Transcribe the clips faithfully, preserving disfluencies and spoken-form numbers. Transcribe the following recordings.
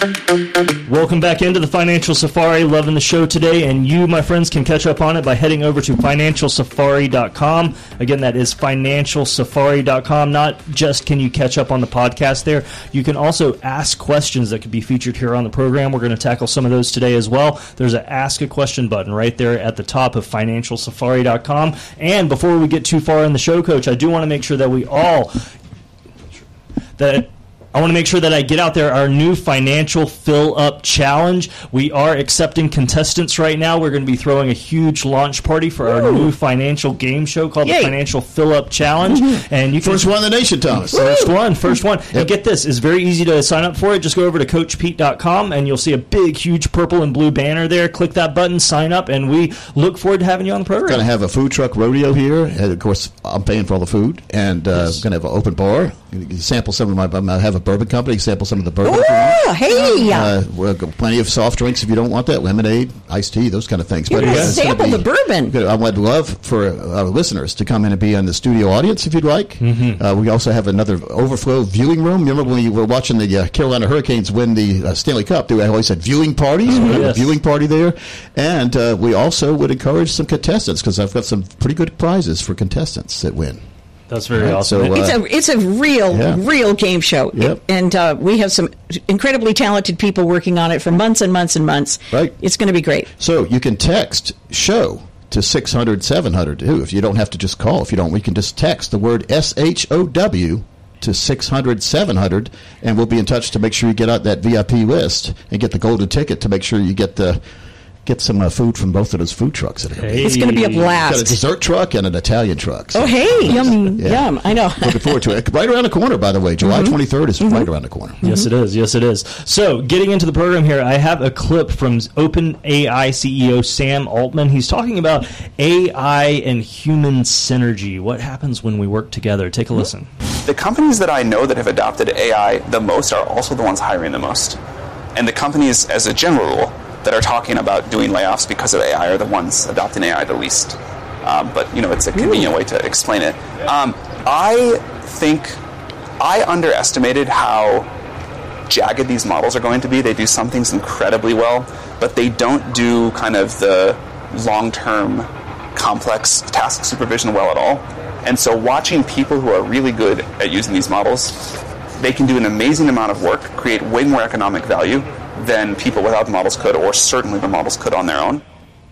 Welcome back into the Financial Safari. Loving the show today, and you, my friends, can catch up on it by heading over to financial safari dot com. Again, that is financial safari dot com. Not just can you catch up on the podcast there, you can also ask questions that could be featured here on the program. We're going to tackle some of those today as well. There's an Ask a Question button right there at the top of financial safari dot com. And before we get too far in the show, Coach, I do want to make sure that we all... that I want to make sure that I get out there our new Financial Fill-Up Challenge. We are accepting contestants right now. We're going to be throwing a huge launch party for our Ooh. new financial game show called Yay. the Financial Fill-Up Challenge. Mm-hmm. And you can First one in the nation, Thomas. First one, first one. Yep. And get this, it's very easy to sign up for it. Just go over to coach pete dot com, and you'll see a big, huge purple and blue banner there. Click that button, sign up, and we look forward to having you on the program. Going to have a food truck rodeo here. And of course, I'm paying for all the food. And uh, yes. going to have an open bar. You sample some of my, I have a bourbon company, sample some of the bourbon. Oh, hey! Uh, we've got plenty of soft drinks if you don't want that, lemonade, iced tea, those kind of things. You but can yeah, sample be, the bourbon. I would love for our listeners to come in and be in the studio audience if you'd like. Mm-hmm. Uh, we also have another overflow viewing room. Remember when we were watching the uh, Carolina Hurricanes win the uh, Stanley Cup? They always had viewing parties. Mm-hmm. We have yes. a viewing party there. And uh, we also would encourage some contestants because I've got some pretty good prizes for contestants that win. That's very right, awesome. So, uh, it's a it's a real yeah. real game show, yep. and uh, we have some incredibly talented people working on it for months and months and months. Right, it's going to be great. So you can text show to six hundred seven hundred too. If you don't have to just call, if you don't, we can just text the word S H O W to six hundred seven hundred, and we'll be in touch to make sure you get out that V I P list and get the golden ticket to make sure you get the. Get some uh, food from both of those food trucks. That are hey. It's going to be a blast. Got a dessert truck and an Italian truck. So. Oh, hey. Yummy. Yeah. Yum. I know. Looking forward to it. Right around the corner, by the way. July mm-hmm. twenty-third is mm-hmm. right around the corner. Yes, it is. Yes, it is. So, getting into the program here, I have a clip from OpenAI C E O Sam Altman. He's talking about A I and human synergy. What happens when we work together? Take a listen. The companies that I know that have adopted A I the most are also the ones hiring the most. And the companies, as a general rule, that are talking about doing layoffs because of A I are the ones adopting A I the least. Um, but, you know, it's a convenient Ooh. way to explain it. Um, I think I underestimated how jagged these models are going to be. They do some things incredibly well, but they don't do kind of the long-term complex task supervision well at all. And so watching people who are really good at using these models, they can do an amazing amount of work, create way more economic value than people without the models could, or certainly the models could on their own.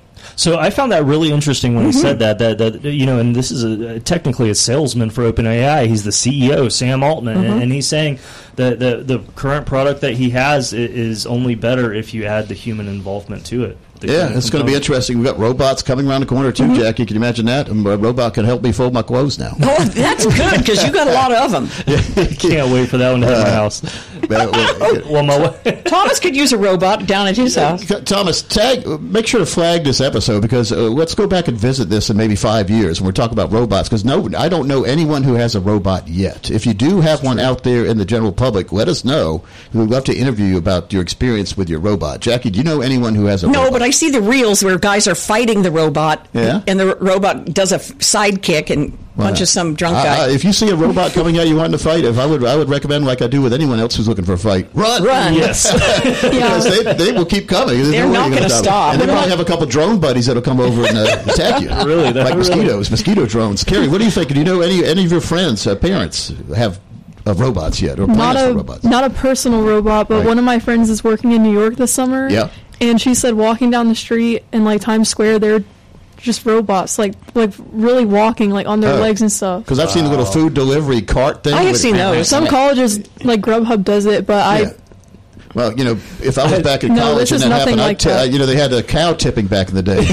So I found that really interesting when mm-hmm. he said that, that, that, you know, and this is a, technically a salesman for OpenAI. He's the C E O, Sam Altman, mm-hmm. and, and he's saying that the, the current product that he has is only better if you add the human involvement to it. Yeah, it's going to be interesting. We've got robots coming around the corner, too, mm-hmm. Jackie. Can you imagine that? A robot can help me fold my clothes now. Oh, that's good, because you got a lot of them. Yeah, can't wait for that one to hit uh, my house. Well, well, my way. Thomas could use a robot down at his house. Thomas, tag. Make sure to flag this episode, because uh, let's go back and visit this in maybe five years when we're talking about robots, because no, I don't know anyone who has a robot yet. If you do have one out there in the general public, let us know. We'd love to interview you about your experience with your robot. Jackie, do you know anyone who has a no, robot? No, but I see the reels where guys are fighting the robot, yeah? and the robot does a sidekick and punches well, some drunk guy. Uh, if you see a robot coming at you wanting to fight, if I would, I would recommend, like I do with anyone else who's looking for a fight, run, run. Yes, because they, they will keep coming. There's They're no not going to stop. And they probably have a couple drone buddies that'll come over and uh, attack you. Really, like really. mosquitoes, mosquito drones. Carrie, what do you think? Do you know any any of your friends, uh, parents, have of robots yet, or not plans a for robots? Not a personal robot, but right. one of my friends is working in New York this summer. Yeah. And she said walking down the street in like Times Square, they're just robots, like like really walking like on their oh. legs and stuff. Because I've wow. seen the little food delivery cart thing. I have seen those. Some colleges like Grubhub does it, but yeah. I. Well, you know, if I was back in no, college and that happened, like I'd t- that. you know, they had a cow tipping back in the day.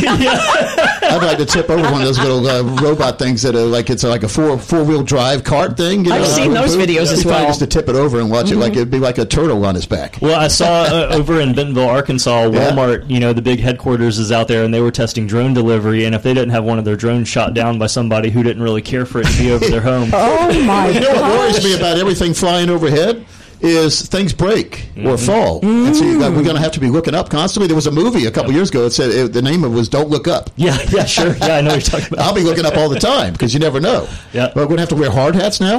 I'd like to tip over one of those little uh, robot things that are like it's like a four four wheel drive cart thing. You know, I've seen those food. videos It'd as be well. fun just to tip it over and watch mm-hmm. it like it'd be like a turtle on his back. Well, I saw uh, over in Bentonville, Arkansas, Walmart. Yeah. You know, the big headquarters is out there, and they were testing drone delivery. And if they didn't have one of their drones shot down by somebody who didn't really care for it to be over their home, oh my! You know what worries me about everything flying overhead? Is things break mm-hmm. or fall. Mm. And so you got, we're going to have to be looking up constantly. There was a movie a couple yep. years ago that said it, the name of it was Don't Look Up. Yeah, yeah, sure. Yeah, I know what you're talking about. I'll be looking up all the time because you never know. Yeah. But we're going to have to wear hard hats now?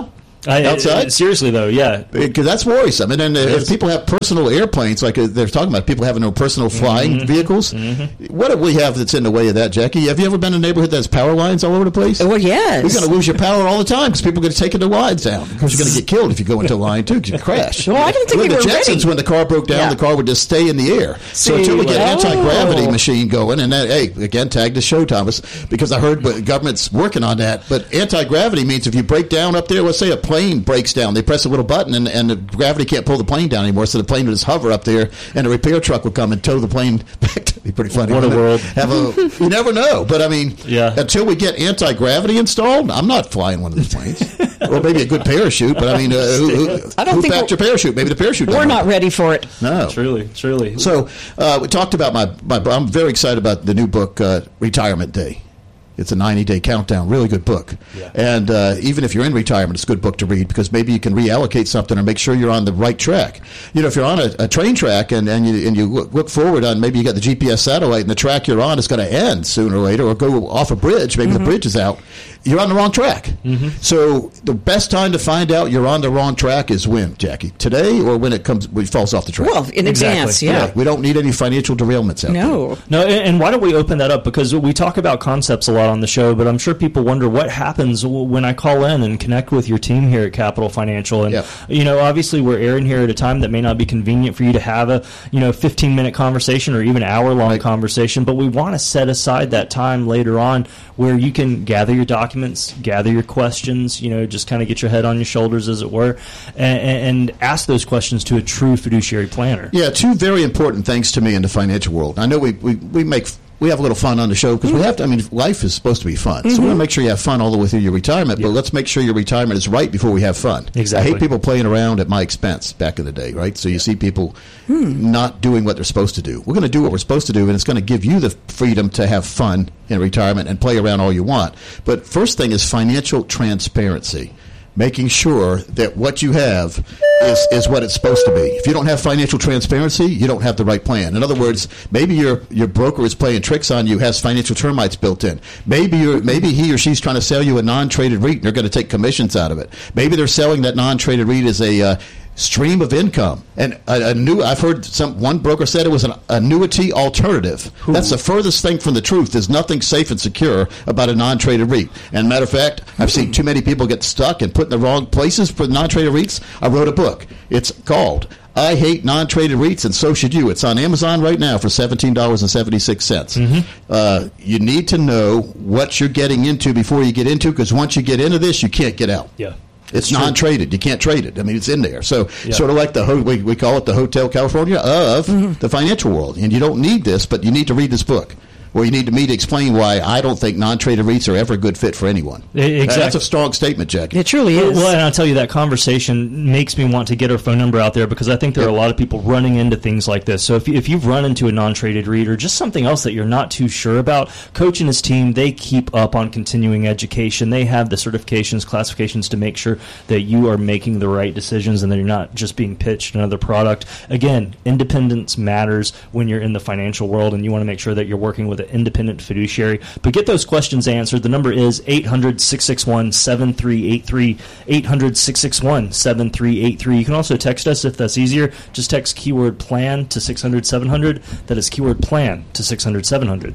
I, outside? Uh, seriously, though, yeah. Because that's worrisome. And then uh, if people have personal airplanes, like uh, they're talking about people having their personal flying mm-hmm. vehicles, mm-hmm. what do we have that's in the way of that, Jackie? Have you ever been in a neighborhood that's power lines all over the place? Well, yes. You're going to lose your power all the time because people are going to take the lines down. Because you're going to get killed if you go into a line, too, because you crash. Well, I don't think With they the were Jetsons, ready. when the car broke down, Yeah. the car would just stay in the air. So See, until we get an oh. anti-gravity machine going, and that, hey, again, tag the show, Thomas, because I heard the government's working on that. But anti-gravity means if you break down up there, let's say a plane breaks down, they press a little button, and, and the gravity can't pull the plane down anymore, so the plane would just hover up there, and a repair truck would come and tow the plane back. To be pretty funny. What a world. Have a, you never know. But, I mean, yeah. until we get anti-gravity installed, I'm not flying one of these planes. Or maybe a good parachute, but, I mean, uh, who, who, I don't who think packed your parachute? Maybe the parachute We're doesn't not work. ready for it. No. Truly, truly. So uh, we talked about my, my. I'm very excited about the new book, uh, Retirement Day. It's a ninety-day countdown. Really good book. Yeah. And uh, even if you're in retirement, it's a good book to read because maybe you can reallocate something or make sure you're on the right track. You know, if you're on a, a train track and, and you and you look, look forward on maybe you got the G P S satellite and the track you're on is going to end sooner or later or go off a bridge, maybe mm-hmm. the bridge is out, you're on the wrong track. Mm-hmm. So the best time to find out you're on the wrong track is when, Jackie? Today or when it comes when it falls off the track? Well, in Exactly. advance, yeah. Yeah, we don't need any financial derailments out there. No. No, and, and why don't we open that up? Because we talk about concepts a lot on the show, but I'm sure people wonder what happens w- when I call in and connect with your team here at Capital Financial. And, Yep. you know, obviously we're airing here at a time that may not be convenient for you to have a, you know, fifteen-minute conversation or even hour-long Right. conversation, but we want to set aside that time later on where you can gather your documents, gather your questions, you know, just kind of get your head on your shoulders, as it were, and, and ask those questions to a true fiduciary planner. Yeah, two very important things to me in the financial world. I know we, we, we make we have a little fun on the show because we have to. I mean, life is supposed to be fun, so we want to make sure you have fun all the way through your retirement. But let's make sure your retirement is right before we have fun. Exactly. I hate people playing around at my expense back in the day, right? So you see people not doing what they're supposed to do. We're going to do what we're supposed to do, and it's going to give you the freedom to have fun in retirement and play around all you want. But first thing is financial transparency. Making sure that what you have is, is what it's supposed to be. If you don't have financial transparency, you don't have the right plan. In other words, maybe your your broker is playing tricks on you, has financial termites built in. Maybe you're, maybe he or she's trying to sell you a non-traded REIT, and they're going to take commissions out of it. Maybe they're selling that non-traded REIT as a uh, stream of income. And a, a new, I've heard some one broker said it was an annuity alternative. Ooh. That's the furthest thing from the truth. There's nothing safe and secure about a non-traded REIT. And matter of fact, I've seen too many people get stuck and put in the wrong places for non-traded REITs. I wrote a book. It's called I Hate Non-Traded REITs, and so should you. It's on Amazon right now for seventeen dollars and seventy-six cents. Mm-hmm. Uh, you need to know what you're getting into before you get into, because once you get into this, you can't get out. Yeah. It's non-traded. You can't trade it. I mean, it's in there. So Yeah. sort of like the ho- we, we call it the Hotel California of Mm-hmm. the financial world. And you don't need this, but you need to read this book. Or you need to me to explain why I don't think non-traded REITs are ever a good fit for anyone. E- exactly. That's a strong statement, Jackie. It truly is. Well, and I'll tell you, that conversation makes me want to get our phone number out there because I think there are a lot of people running into things like this. So if, you, if you've run into a non-traded REIT or just something else that you're not too sure about, Coach and his team, they keep up on continuing education. They have the certifications, classifications to make sure that you are making the right decisions and that you're not just being pitched another product. Again, independence matters when you're in the financial world, and you want to make sure that you're working with an independent fiduciary. But get those questions answered. The number is eight hundred, six six one, seven three eight three, eight hundred, six six one, seven three eight three. You can also text us if that's easier. Just text keyword plan to six hundred, seven hundred. That is keyword plan to six hundred, seven hundred.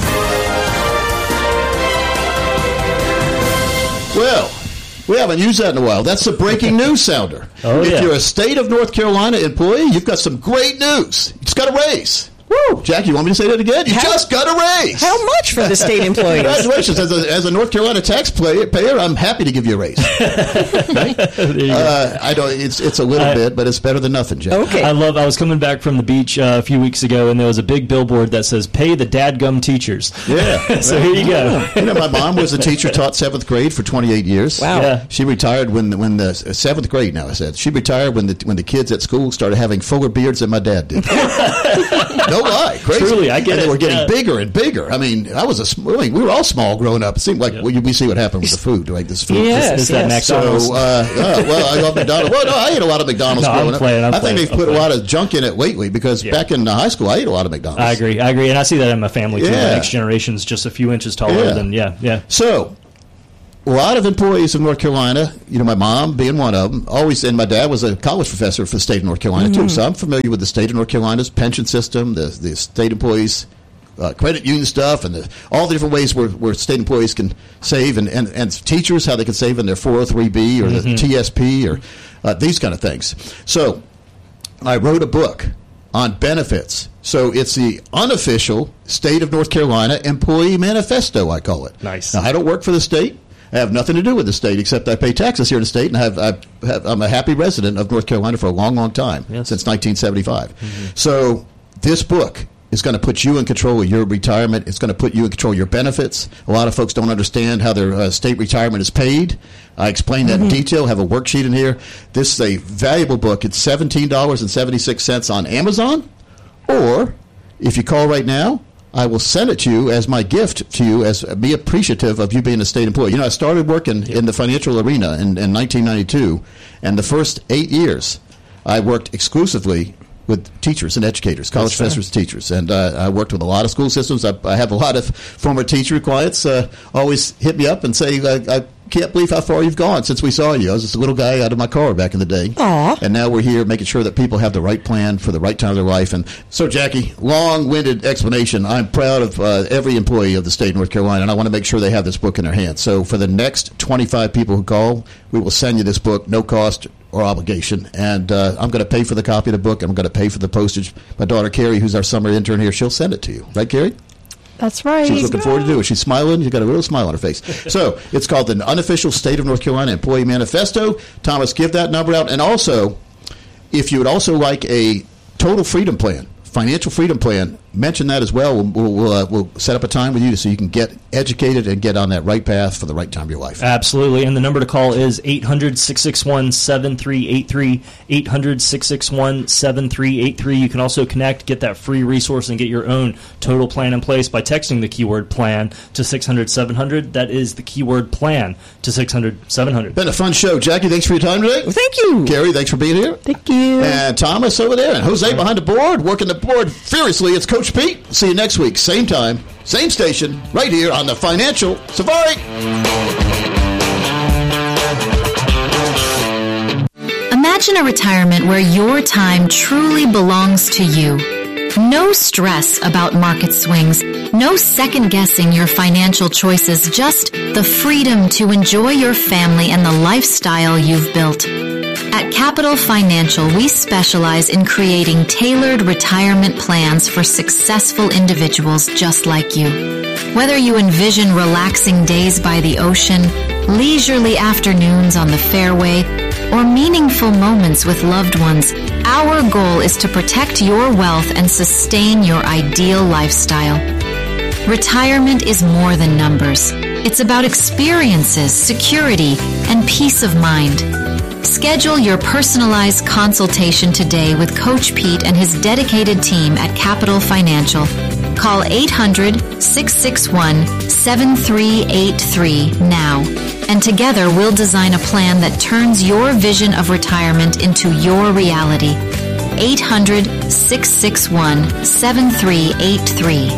Well, we haven't used that in a while. That's the breaking news sounder. Oh, if yeah. you're a state of North Carolina employee, you've got some great news. You just got a raise. Woo! Jackie, you want me to say that again? You How- just got a raise. How much for the state employees? Congratulations. As a, as a North Carolina taxpayer, payer, I'm happy to give you a raise. Right? uh, I don't. It's it's a little I- bit, but it's better than nothing, Jack. Okay. I love. I was coming back from the beach uh, a few weeks ago, and there was a big billboard that says "Pay the dadgum teachers." Yeah. So here you go. You know, my mom was a teacher, taught seventh grade for twenty-eight years. Wow. Yeah. She retired when the, when the uh, seventh grade. Now I said she retired when the when the kids at school started having fuller beards than my dad did. No lie, crazy. Truly, I get and it. they were getting Yeah. bigger and bigger. I mean, I was a. sm- I mean, we were all small growing up. It seemed like we, we see what happened with the food, like this food. Yes, Is that yes. McDonald's? So, uh, uh, well, I love McDonald's. Well, no, I ate a lot of McDonald's No, I'm growing up. playing, I'm I think playing, they've I'm put playing. a lot of junk in it lately because Yeah. back in uh, high school, I ate a lot of McDonald's. I agree. I agree, and I see that in my family too. Yeah. The next generation's just a few inches taller Yeah. than yeah, yeah. So, a lot of employees of North Carolina, you know, my mom being one of them, always, and my dad was a college professor for the state of North Carolina, mm-hmm. too. So I'm familiar with the state of North Carolina's pension system, the, the state employees' uh, credit union stuff, and the, all the different ways where, where state employees can save, and, and, and teachers, how they can save in their four oh three B or mm-hmm. the T S P or uh, these kind of things. So I wrote a book on benefits. So it's the unofficial state of North Carolina employee manifesto, I call it. Nice. Now, I don't work for the state. I have nothing to do with the state except I pay taxes here in the state, and I have, I have, I'm a happy resident of North Carolina for a long, long time, yes. since nineteen seventy-five. Mm-hmm. So this book is going to put you in control of your retirement. It's going to put you in control of your benefits. A lot of folks don't understand how their uh, state retirement is paid. I explain that mm-hmm. in detail. I have a worksheet in here. This is a valuable book. It's seventeen dollars and seventy-six cents on Amazon. Or, if you call right now, I will send it to you as my gift to you, as be appreciative of you being a state employee. You know, I started working yep. in the financial arena in, in nineteen ninety-two, and the first eight years I worked exclusively with teachers and educators, college That's professors, fair. teachers. And uh, I worked with a lot of school systems. I, I have a lot of former teacher clients uh, always hit me up and say, I, I can't believe how far you've gone since we saw you. I was just a little guy out of my car back in the day. Aww. And now we're here making sure that people have the right plan for the right time of their life. And so, Jackie, long-winded explanation. I'm proud of uh, every employee of the state of North Carolina, and I want to make sure they have this book in their hands. So for the next twenty-five people who call, we will send you this book, no cost or obligation. And uh, I'm going to pay for the copy of the book. I'm going to pay for the postage. My daughter, Carrie, who's our summer intern here, she'll send it to you. Right, Carrie? That's right. She's looking forward to do it. She's smiling. She's got a real smile on her face. So it's called the Unofficial State of North Carolina Employee Manifesto. Thomas, give that number out. And also, if you would also like a total freedom plan, financial freedom plan, mention that as well. We'll, we'll, we'll, uh, we'll set up a time with you so you can get educated and get on that right path for the right time of your life. Absolutely. And the number to call is eight hundred, six six one, seven three eight three, eight hundred, six six one, seven three eight three. You can also connect, get that free resource, and get your own total plan in place by texting the keyword plan to six hundred, seven hundred. That is the keyword plan to six hundred, seven hundred. Been a fun show. Jackie, thanks for your time today. Well, thank you. Gary, thanks for being here. Thank you. And Thomas over there. And Jose behind the board, working the board furiously. It's Coach Pete. See you next week. Same time, same station, right here on the Financial Safari. Imagine a retirement where your time truly belongs to you. No stress about market swings, no second-guessing your financial choices, just the freedom to enjoy your family and the lifestyle you've built. At Capital Financial, we specialize in creating tailored retirement plans for successful individuals just like you. Whether you envision relaxing days by the ocean, leisurely afternoons on the fairway, or meaningful moments with loved ones, our goal is to protect your wealth and sustain your ideal lifestyle. Retirement is more than numbers. It's about experiences, security, and peace of mind. Schedule your personalized consultation today with Coach Pete and his dedicated team at Capital Financial. Call eight hundred, six six one, seven three eight three now. And together we'll design a plan that turns your vision of retirement into your reality. eight hundred, six six one, seven three eight three.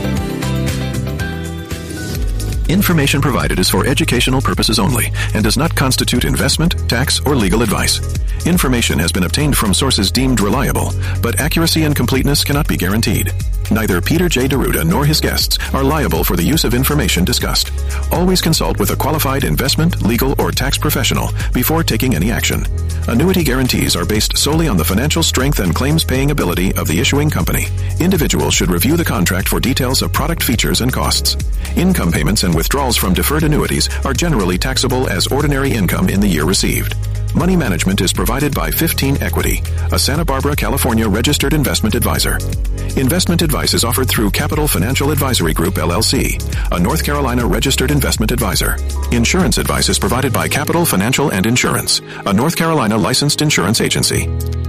Information provided is for educational purposes only and does not constitute investment, tax, or legal advice. Information has been obtained from sources deemed reliable, but accuracy and completeness cannot be guaranteed. Neither Peter J. Deruta nor his guests are liable for the use of information discussed. Always consult with a qualified investment, legal, or tax professional before taking any action. Annuity guarantees are based solely on the financial strength and claims-paying ability of the issuing company. Individuals should review the contract for details of product features and costs. Income payments and withdrawals from deferred annuities are generally taxable as ordinary income in the year received. Money management is provided by fifteen Equity, a Santa Barbara, California registered investment advisor. Investment advice is offered through Capital Financial Advisory Group, L L C, a North Carolina registered investment advisor. Insurance advice is provided by Capital Financial and Insurance, a North Carolina licensed insurance agency.